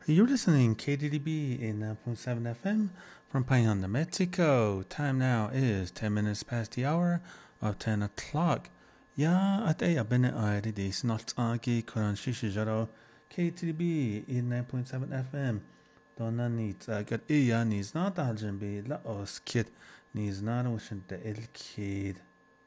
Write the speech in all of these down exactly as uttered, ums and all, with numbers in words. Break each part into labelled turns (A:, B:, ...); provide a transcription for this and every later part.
A: You're listening K D D B in nine point seven F M from Payanda, Mexico. Time now is ten minutes past the hour of ten o'clock. Ya at a abene airi di snot agi kuran shishijaro K T D B in nine point seven F M. Donna needs a good iya needs not aljanbi la os kid needs not wishing the ill kid.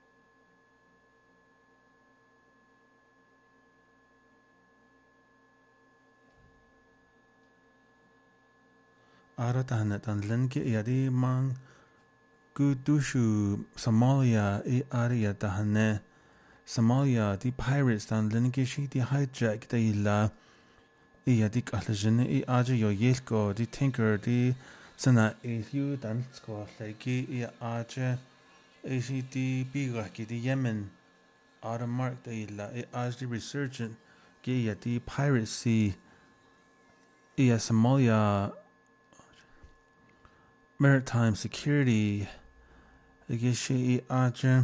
A: Aratanet and Linke yadi mang Gudushu Somalia e aria dahane Somalia the pirates dan Linke shi the hijack the la e yadi kalajene e aja yo yelko the tinker the sana e you dan sko like e aja e shi the bigaki the Yemen ara mark the la e aja the resurgent ge yadi piracy e Somalia maritime security Igishi Aja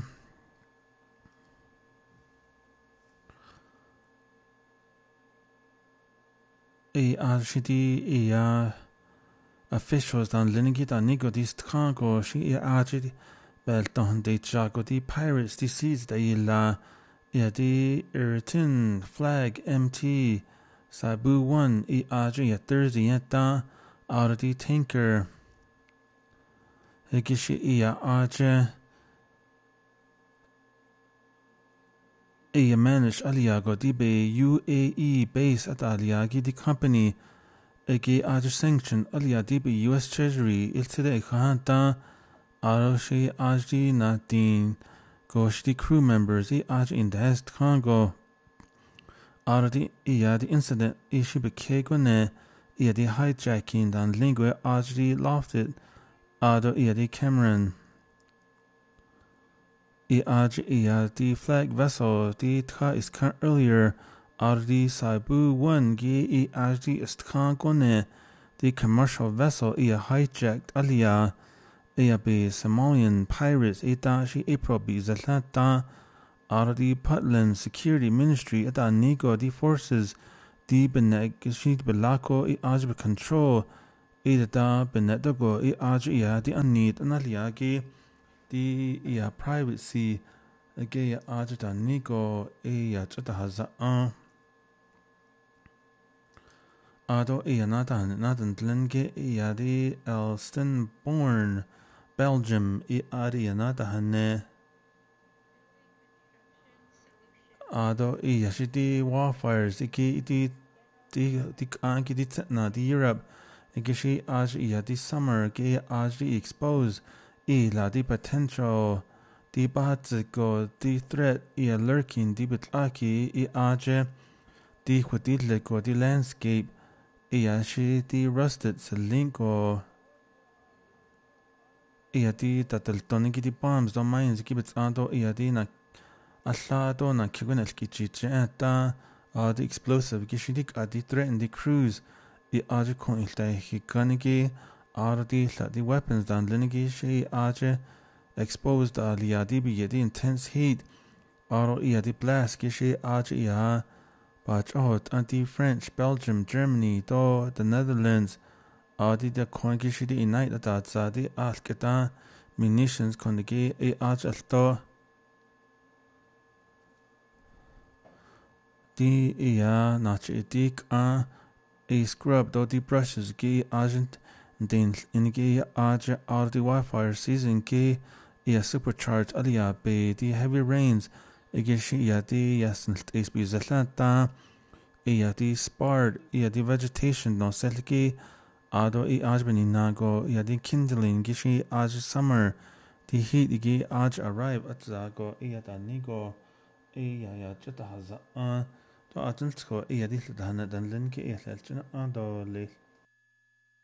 A: E Ajidi E officials dan Linigit and Nigo dis Trango she Ajidi Belton de Jago di pirates di seeds de la E di Irritin flag M T Sabu one E Aja Thursday yeta out of the tanker Igishi E Aja A managed Aliago di be U A E base at Aliagi the company Agi Aja sanction Alia di be U S Treasury il today Kahanta Aroshi Ajdi Natin Gosh the crew members E Aj in the Est Congo Ara di Ia the incident Ishi Bekegone Ia the hijacking dan Lingua Ajdi lofted Ado Ia the Cameron E Aj Ia the flag vessel the Tra is current earlier Ardi Saibu one Gi E Aj the Istkangone the commercial vessel Ia hijacked Alia Ia be Somalian pirates Eta Shi April be Zatlanta Ardi Puntland Security Ministry Eta Nigo the forces the Beneg Shid Belako E Aj be control Ida Benedogo E Aj Ia the Anid Analiagi the ia privacy again ajata nigo e ya chata haza an ado e nata nadan dlenge e ya di Elston born Belgium e ari nata hane ado e ya shidi warfires e ki di di di anki di na di Europe e gishi aj e di summer ge aj di expose E la di potential di bahatzigo di threat e lurking di bitlaki e aje di kwadidlego di landscape e ashi di rusted sa linko e di tataltonigi di bombs do mines gibits ado e di na allado na kigunel kichiche ata di explosive gishidik adi threaten di crews e aje kon ilta hikanigi Ardi la the weapons dan Linigi she Aje exposed Aliadi be the intense heat Aro ia the blast gishi Aje ia Bach out anti French Belgium Germany do the Netherlands Adi the coin gishi the unite at Zadi Alketa munitions konigi e Aje alto Di ia nachi dik a a scrub do the brushes gi agent Den inige Aja R the Wi-Fi season K ia supercharged alia be the heavy rains igishi ia the yasnlt is be zatlanta ia the sparred ia the vegetation no selki ado e ajbani nago ia the kindling gishi Aja summer the heat igi Aja arrive at zago ia da nigo ia ia jata haza an to atlsko ia the dana dan linki ia lelchina ado le